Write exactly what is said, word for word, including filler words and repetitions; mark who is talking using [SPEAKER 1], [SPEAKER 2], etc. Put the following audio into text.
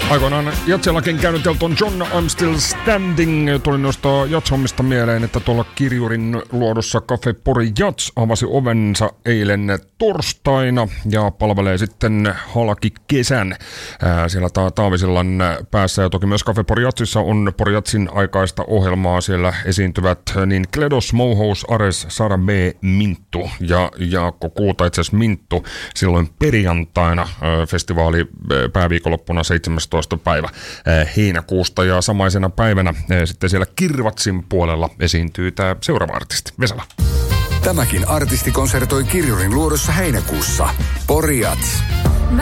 [SPEAKER 1] Aikoinaan Jatsillakin käynyt Elton John, I'm Still Standing. Tuli noista Jats-hommista mieleen, että tuolla Kirjurin luodussa Cafe Pori Jats avasi ovensa eilen torstaina ja palvelee sitten halki kesän ää, siellä ta- Taavisillan päässä. Ja toki myös Cafe Pori Jatsissa on Pori Jatsin aikaista ohjelmaa. Siellä esiintyvät niin Kledos, Mohous, Ares, Sara B, Minttu ja Jaakko Kuuta, itse asiassa Minttu silloin perjantaina ää, festivaali ää, pääviikonloppuna seitsemästoista päivä heinäkuusta ja samaisena päivänä sitten siellä Kirvatsin puolella esiintyy tämä seuraava artisti, Vesala.
[SPEAKER 2] Tämäkin artisti konsertoi Kirjurin luodossa heinäkuussa. Pori Jats.